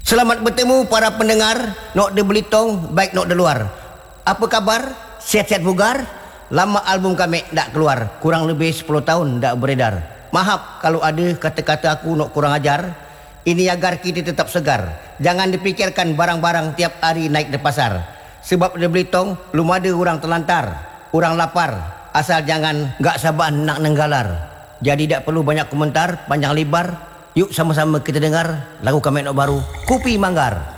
Selamat bertemu para pendengar Nok de Belitung, baik Nok de luar. Apa kabar? Sihat-sihat bugar? Lama album kami tak keluar, kurang lebih 10 tahun tak beredar. Maaf kalau ada kata-kata aku Nok kurang ajar. Ini agar kita tetap segar. Jangan dipikirkan barang-barang tiap hari naik di pasar. Sebab di Belitung belum ada orang terlantar, orang lapar. Asal jangan gak sabar nak nenggalar. Jadi tak perlu banyak komentar panjang lebar. Yuk sama-sama kita dengar lagu kami Nok baru, Kopi Manggar.